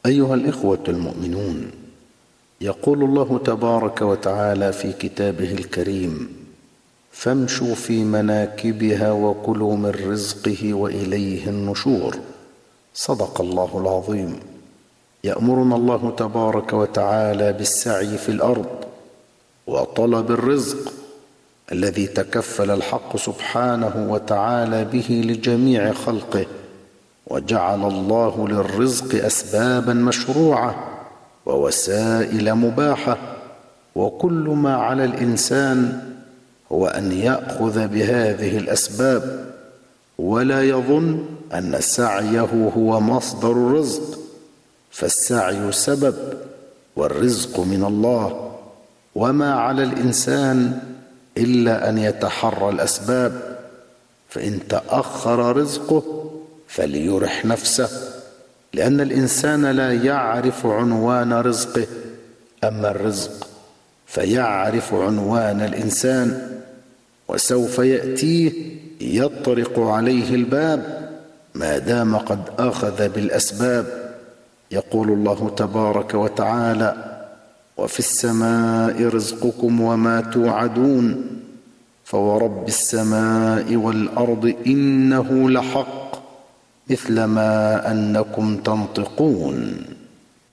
أيها الإخوة المؤمنون، يقول الله تبارك وتعالى في كتابه الكريم: فامشوا في مناكبها وكلوا من رزقه وإليه النشور. صدق الله العظيم. يأمرنا الله تبارك وتعالى بالسعي في الأرض وطلب الرزق الذي تكفل الحق سبحانه وتعالى به لجميع خلقه، وجعل الله للرزق أسبابا مشروعة ووسائل مباحة، وكل ما على الإنسان هو أن يأخذ بهذه الأسباب ولا يظن أن سعيه هو مصدر الرزق، فالسعي سبب والرزق من الله، وما على الإنسان إلا أن يتحرى الأسباب، فإن تأخر رزقه فليرح نفسه، لأن الإنسان لا يعرف عنوان رزقه، أما الرزق فيعرف عنوان الإنسان، وسوف يأتيه يطرق عليه الباب ما دام قد أخذ بالأسباب. يقول الله تبارك وتعالى: وفي السماء رزقكم وما توعدون فورب السماء والأرض إنه لحق مثل ما أنكم تنطقون.